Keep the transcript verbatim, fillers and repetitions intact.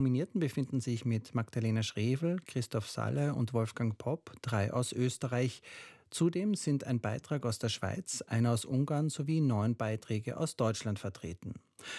Nominierten befinden sich mit Magdalena Schrevel, Christoph Salle und Wolfgang Popp, drei aus Österreich. Zudem sind ein Beitrag aus der Schweiz, einer aus Ungarn sowie neun Beiträge aus Deutschland vertreten.